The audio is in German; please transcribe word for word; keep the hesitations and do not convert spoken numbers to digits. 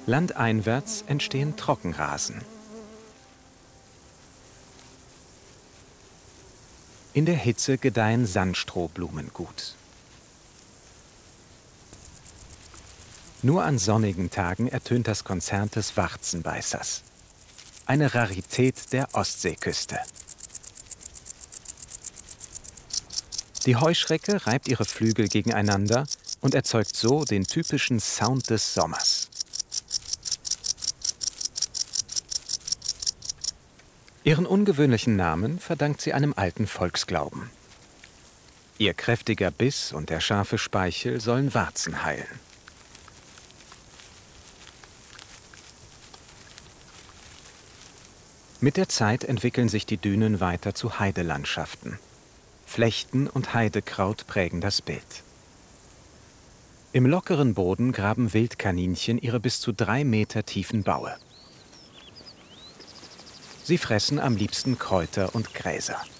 Landeinwärts entstehen Trockenrasen. In der Hitze gedeihen Sandstrohblumen gut. Nur an sonnigen Tagen ertönt das Konzert des Warzenbeißers. Eine Rarität der Ostseeküste. Die Heuschrecke reibt ihre Flügel gegeneinander und erzeugt so den typischen Sound des Sommers. Ihren ungewöhnlichen Namen verdankt sie einem alten Volksglauben. Ihr kräftiger Biss und der scharfe Speichel sollen Warzen heilen. Mit der Zeit entwickeln sich die Dünen weiter zu Heidelandschaften. Flechten und Heidekraut prägen das Bild. Im lockeren Boden graben Wildkaninchen ihre bis zu drei Meter tiefen Baue. Sie fressen am liebsten Kräuter und Gräser.